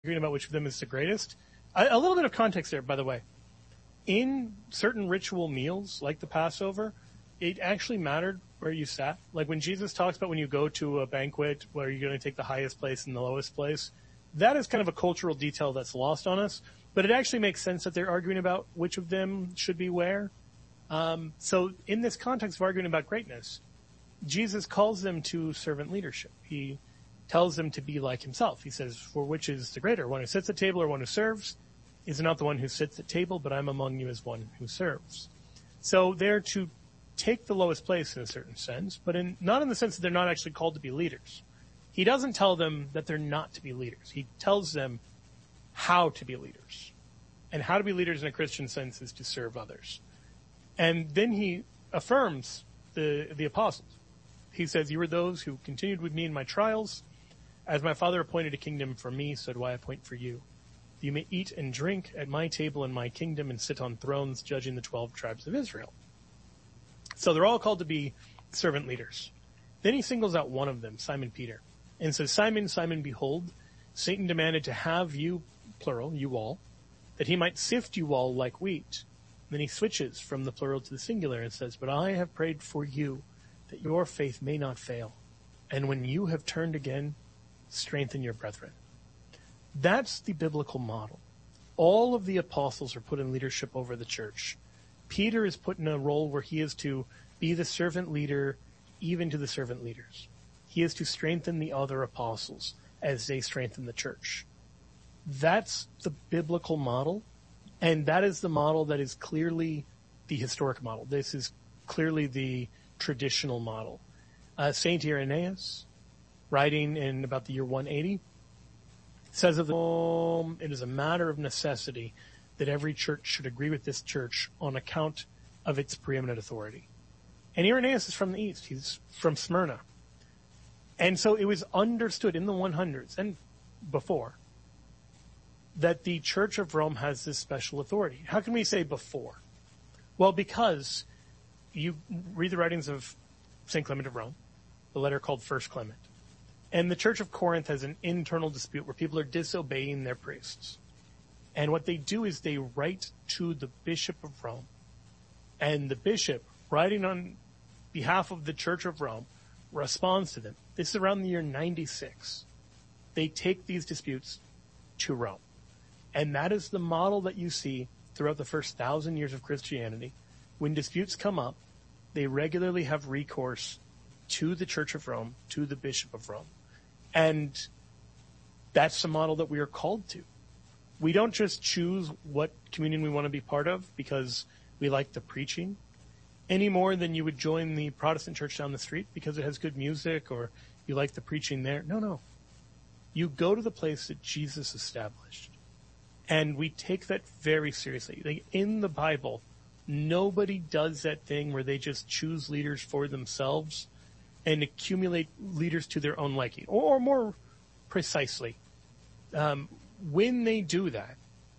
arguing about which of them is the greatest. A little bit of context there, by the way. In certain ritual meals, like the Passover, it actually mattered where you sat. Like when Jesus talks about when you go to a banquet where you're going to take the highest place and the lowest place, that is kind of a cultural detail that's lost on us. But it actually makes sense that they're arguing about which of them should be where. So in this context of arguing about greatness, Jesus calls them to servant leadership. He tells them to be like himself. He says, for which is the greater, one who sits at table or one who serves? Is not the one who sits at table, but I'm among you as one who serves. So they're to take the lowest place in a certain sense, but not in the sense that they're not actually called to be leaders. He doesn't tell them that they're not to be leaders. He tells them how to be leaders. And how to be leaders in a Christian sense is to serve others. And then he affirms the apostles. He says, you are those who continued with me in my trials. As my Father appointed a kingdom for me, so do I appoint for you. You may eat and drink at my table in my kingdom and sit on thrones judging the 12 tribes of Israel. So they're all called to be servant leaders. Then he singles out one of them, Simon Peter, and says, Simon, Simon, behold, Satan demanded to have you, plural, you all, that he might sift you all like wheat. Then he switches from the plural to the singular and says, but I have prayed for you that your faith may not fail. And when you have turned again, strengthen your brethren. That's the biblical model. All of the apostles are put in leadership over the church. Peter is put in a role where he is to be the servant leader, even to the servant leaders. He is to strengthen the other apostles as they strengthen the church. That's the biblical model, and that is the model that is clearly the historic model. This is clearly the traditional model. Saint Irenaeus, writing in about the year 180, says of the it is a matter of necessity that every church should agree with this church on account of its preeminent authority. And Irenaeus is from the East. He's from Smyrna. And so it was understood in the 100s and before that the Church of Rome has this special authority. How can we say before? Well, because you read the writings of St. Clement of Rome, the letter called First Clement. And the Church of Corinth has an internal dispute where people are disobeying their priests. And what they do is they write to the Bishop of Rome. And the bishop, writing on behalf of the Church of Rome, responds to them. This is around the year 96. They take these disputes to Rome. And that is the model that you see throughout the first 1,000 years of Christianity. When disputes come up, they regularly have recourse to the Church of Rome, to the Bishop of Rome. And that's the model that we are called to. We don't just choose what communion we want to be part of because we like the preaching any more than you would join the Protestant church down the street because it has good music or you like the preaching there. No. You go to the place that Jesus established. And we take that very seriously. Like in the Bible, nobody does that thing where they just choose leaders for themselves and accumulate leaders to their own liking. Or more precisely, when they do that,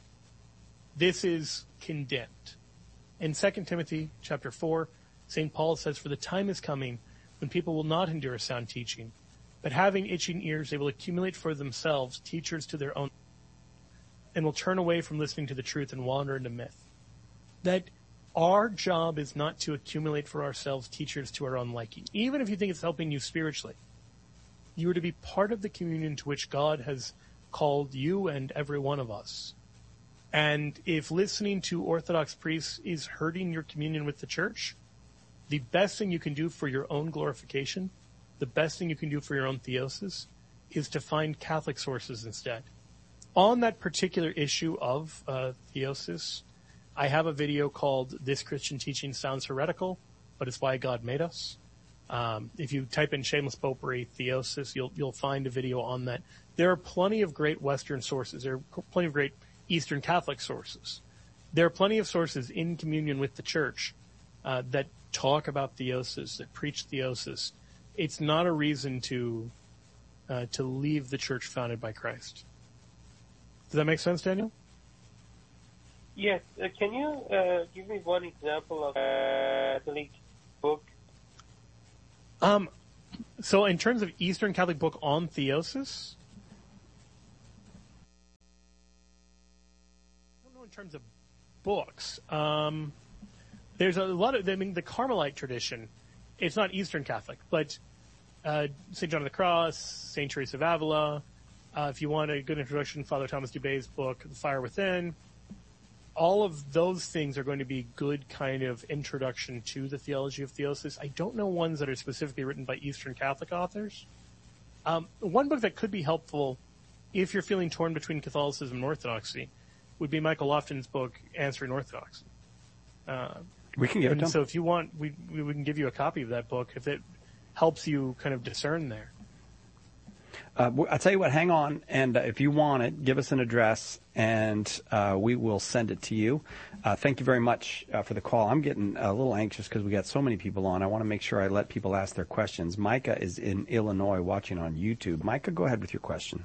this is condemned. In 2 Timothy chapter 4, St. Paul says, for the time is coming when people will not endure sound teaching, but having itching ears, they will accumulate for themselves teachers to their own and will turn away from listening to the truth and wander into myth. That our job is not to accumulate for ourselves teachers to our own liking. Even if you think it's helping you spiritually, you are to be part of the communion to which God has called you and every one of us. And if listening to Orthodox priests is hurting your communion with the church, the best thing you can do for your own glorification, the best thing you can do for your own theosis, is to find Catholic sources instead. On that particular issue of theosis, I have a video called This Christian Teaching Sounds Heretical, but It's Why God Made Us. If you type in shameless popery theosis, you'll find a video on that. There are plenty of great Western sources. There are plenty of great Eastern Catholic sources. There are plenty of sources in communion with the church that talk about theosis, that preach theosis. It's not a reason to leave the church founded by Christ. Does that make sense, Daniel? Yes. Can you give me one example of a Catholic book? So in terms of Eastern Catholic book on theosis, in terms of books, there's a lot of, I mean, the Carmelite tradition, it's not Eastern Catholic, but St. John of the Cross, St. Teresa of Avila, if you want a good introduction, Father Thomas Dubé's book, The Fire Within, all of those things are going to be good kind of introduction to the theology of theosis. I don't know ones that are specifically written by Eastern Catholic authors. One book that could be helpful if you're feeling torn between Catholicism and Orthodoxy would be Michael Lofton's book, Answering Orthodoxy. We can give it to him. So if you want, we can give you a copy of that book if it helps you kind of discern there. I'll tell you what, hang on, and if you want it, give us an address, and we will send it to you. Thank you very much for the call. I'm getting a little anxious because we got so many people on. I want to make sure I let people ask their questions. Micah is in Illinois watching on YouTube. Micah, go ahead with your question.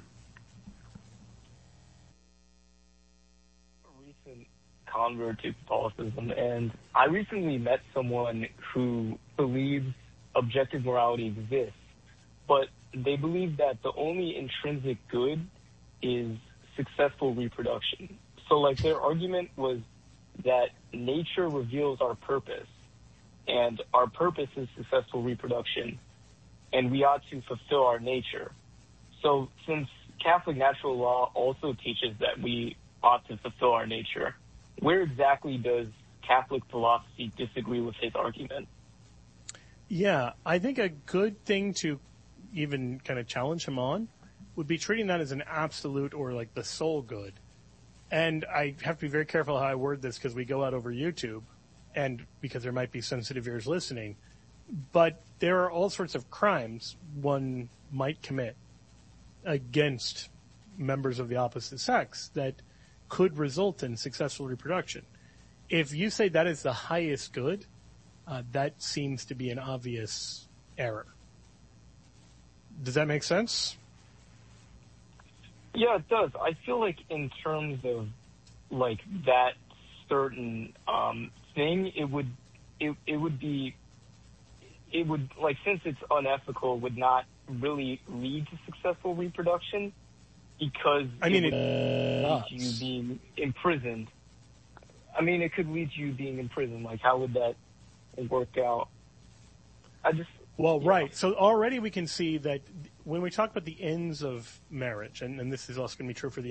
A recent convert to Catholicism, and I recently met someone who believes objective morality exists, but they believe that the only intrinsic good is successful reproduction. So, like, their argument was that nature reveals our purpose, and our purpose is successful reproduction, and we ought to fulfill our nature. So, since Catholic natural law also teaches that we ought to fulfill our nature, where exactly does Catholic philosophy disagree with his argument? Yeah, I think a good thing to even kind of challenge him on would be treating that as an absolute or like the sole good. And I have to be very careful how I word this because we go out over YouTube and because there might be sensitive ears listening. But there are all sorts of crimes one might commit against members of the opposite sex that could result in successful reproduction. If you say that is the highest good, that seems to be an obvious error. Does that make sense? Yeah, it does. I feel like in terms of like that certain thing, it would like, since it's unethical, would not really lead to successful reproduction because it would lead to you being imprisoned. I mean, it could lead to you being imprisoned. Like, how would that work out? Right. So already we can see that when we talk about the ends of marriage, and this is also going to be true for the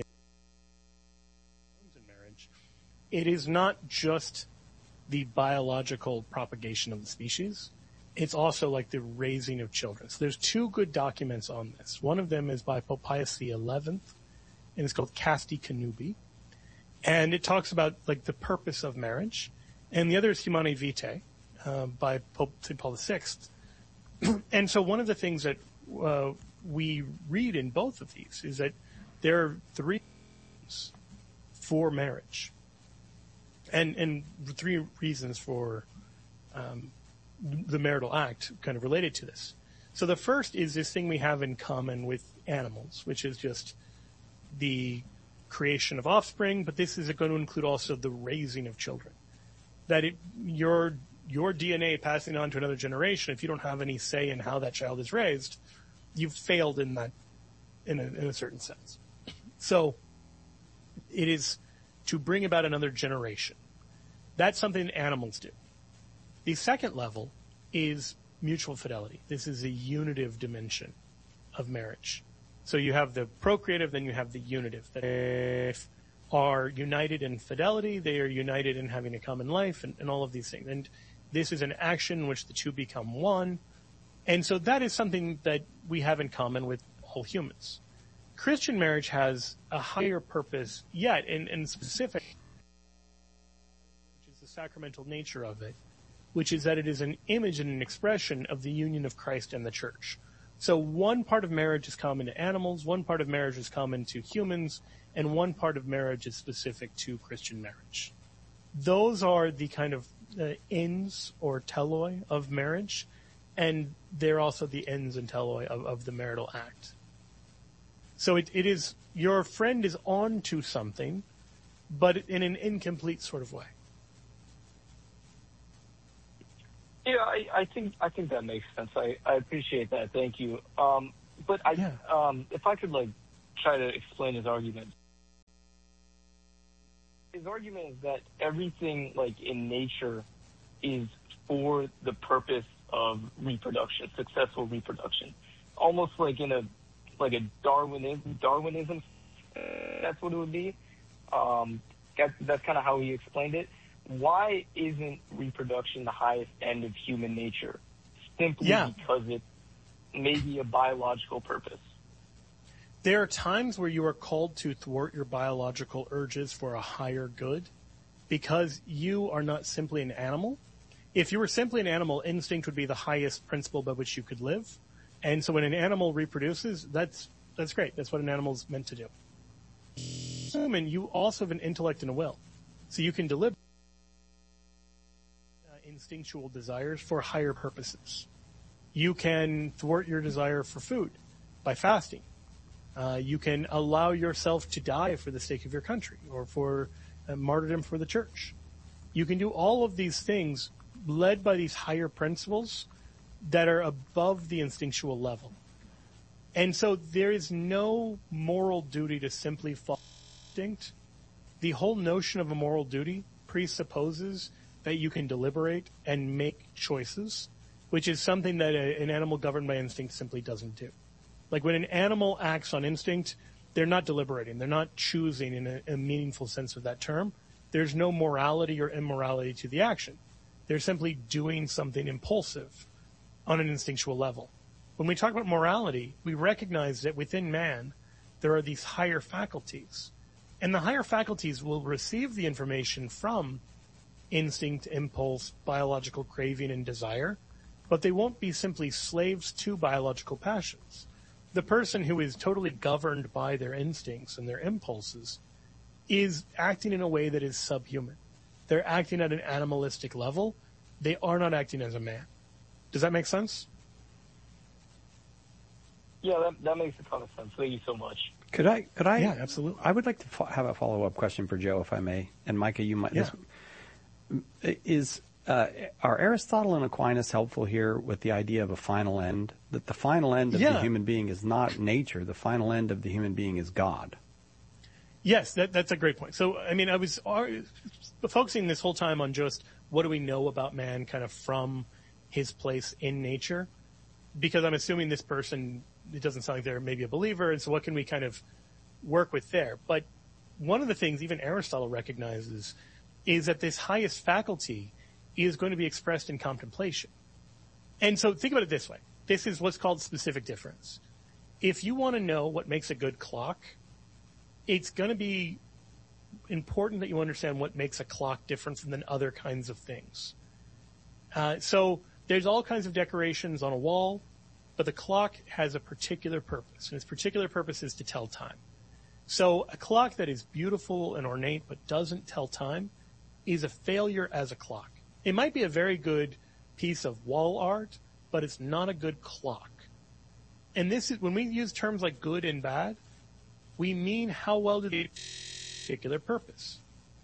ends of marriage, it is not just the biological propagation of the species. It's also like the raising of children. So there's two good documents on this. One of them is by Pope Pius XI, and it's called Casti Connubii. And it talks about like the purpose of marriage. And the other is Humanae Vitae by Pope St. Paul VI. And so one of the things that we read in both of these is that there are three reasons for marriage and three reasons for the marital act kind of related to this. So the first is this thing we have in common with animals, which is just the creation of offspring, but this is going to include also the raising of children. That your DNA passing on to another generation, if you don't have any say in how that child is raised, you've failed in that, in a certain sense. So it is to bring about another generation. That's something animals do. The second level is mutual fidelity. This is a unitive dimension of marriage. So you have the procreative, then you have the unitive. That are united in fidelity, they are united in having a common life, and all of these things. And this is an action in which the two become one. And so that is something that we have in common with all humans. Christian marriage has a higher purpose yet, in specific, which is the sacramental nature of it, which is that it is an image and an expression of the union of Christ and the church. So one part of marriage is common to animals, one part of marriage is common to humans, and one part of marriage is specific to Christian marriage. Those are the kind of ends or teloi of marriage, and they're also the ends and teloi of the marital act. So it is, your friend is on to something, but in an incomplete sort of way. Yeah, I think that makes sense. I appreciate that. Thank you. But if I could like try to explain his argument. his argument is that everything like in nature is for the purpose of reproduction, successful reproduction, almost like in a Darwinism. That's what it would be. That's kind of how he explained it. Why isn't reproduction the highest end of human nature? Simply because it may be a biological purpose. There are times where you are called to thwart your biological urges for a higher good because you are not simply an animal. If you were simply an animal, instinct would be the highest principle by which you could live. And so when an animal reproduces, that's great. That's what an animal's meant to do. Human, you also have an intellect and a will. So you can deliver instinctual desires for higher purposes. You can thwart your desire for food by fasting. You can allow yourself to die for the sake of your country or for martyrdom for the church. You can do all of these things led by these higher principles that are above the instinctual level. And so there is no moral duty to simply follow instinct. The whole notion of a moral duty presupposes that you can deliberate and make choices, which is something that an animal governed by instinct simply doesn't do. Like when an animal acts on instinct, they're not deliberating. They're not choosing in a meaningful sense of that term. There's no morality or immorality to the action. They're simply doing something impulsive on an instinctual level. When we talk about morality, we recognize that within man, there are these higher faculties. And the higher faculties will receive the information from instinct, impulse, biological craving, and desire, but they won't be simply slaves to biological passions. The person who is totally governed by their instincts and their impulses is acting in a way that is subhuman. They're acting at an animalistic level. They are not acting as a man. Does that make sense? Yeah, that makes a ton of sense. Thank you so much. Could I? Yeah, absolutely. I would like to have a follow-up question for Joe, if I may. And Micah, you might. Yeah. Are Aristotle and Aquinas helpful here with the idea of a final end? That the final end of the human being is not nature. The final end of the human being is God. Yes, that's a great point. So, I mean, I was focusing this whole time on just what do we know about man kind of from his place in nature, because I'm assuming this person, it doesn't sound like they're maybe a believer, and so what can we kind of work with there? But one of the things even Aristotle recognizes is that this highest faculty is going to be expressed in contemplation. And so think about it this way. This is what's called specific difference. If you want to know what makes a good clock, it's going to be important that you understand what makes a clock different from than other kinds of things. So there's all kinds of decorations on a wall, but the clock has a particular purpose, and its particular purpose is to tell time. So a clock that is beautiful and ornate but doesn't tell time is a failure as a clock. It might be a very good piece of wall art, but it's not a good clock. And this is when we use terms like good and bad, we mean how well do they particular purpose.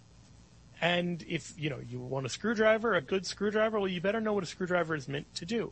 And if you want a screwdriver, a good screwdriver, well, you better know what a screwdriver is meant to do.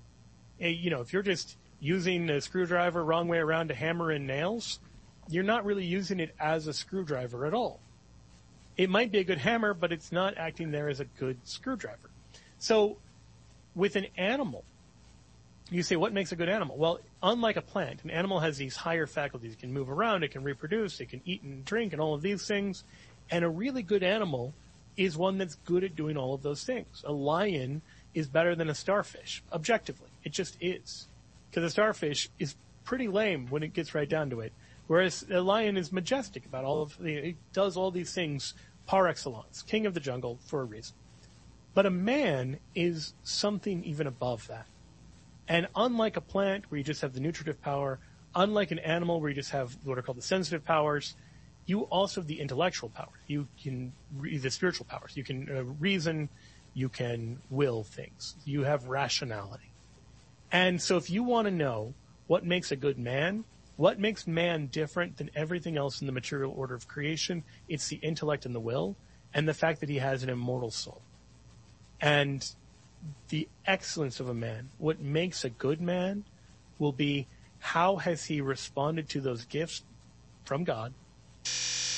If you're just using a screwdriver wrong way around to hammer in nails, you're not really using it as a screwdriver at all. It might be a good hammer, but it's not acting there as a good screwdriver. So with an animal, you say, what makes a good animal? Well, unlike a plant, an animal has these higher faculties. It can move around, it can reproduce, it can eat and drink and all of these things. And a really good animal is one that's good at doing all of those things. A lion is better than a starfish, objectively. It just is. Because a starfish is pretty lame when it gets right down to it. Whereas a lion is majestic about it does all these things par excellence, king of the jungle for a reason. But a man is something even above that. And unlike a plant where you just have the nutritive power, unlike an animal where you just have what are called the sensitive powers, you also have the intellectual power. You can, the spiritual powers. You can reason, you can will things. You have rationality. And so if you want to know what makes a good man, what makes man different than everything else in the material order of creation, it's the intellect and the will, and the fact that he has an immortal soul. And the excellence of a man, what makes a good man, will be how has he responded to those gifts from God